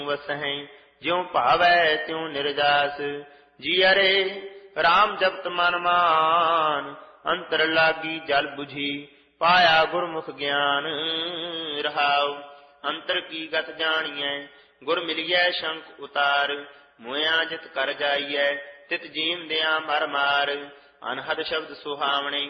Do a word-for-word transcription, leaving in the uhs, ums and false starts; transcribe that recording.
ਵਸਹਿ ਜਿਉ ਭਾਵੈ ਤਿਉ ਨਿਰਜਾਸ। ਜੀ ਅਰੇ ਰਾਮ ਜਪਤ ਮਨ ਮਾਨ ਅੰਤਰ ਲਾਗੀ ਜਲ ਬੁਝੀ ਪਾਇਆ ਗੁਰਮੁਖ ਗਿਆਨ ਰਹਾਉ। ਅੰਤਰ ਕੀ ਗਤ ਜਾਣੀਐ ਗੁਰ ਮਿਲੀਐ ਸ਼ੰਕ ਉਤਾਰ ਮੋਇਆ ਜਿਤ ਕਰ ਜਾਈਐ ਤਿਤ ਜੀਵ ਦਿਆਂ ਮਰ ਮਾਰ। ਅਨਹਦ ਸ਼ਬਦ ਸੁਹਾਵਣੇ